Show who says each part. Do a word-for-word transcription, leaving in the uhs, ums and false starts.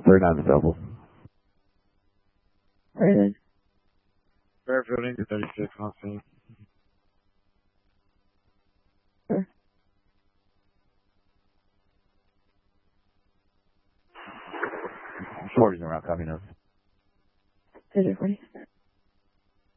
Speaker 1: thirty-nine available.
Speaker 2: Right then.
Speaker 3: Fairfield Inc thirty-six on scene.
Speaker 2: Sure.
Speaker 1: Shorty's around, copy notes.
Speaker 2: Is it forty?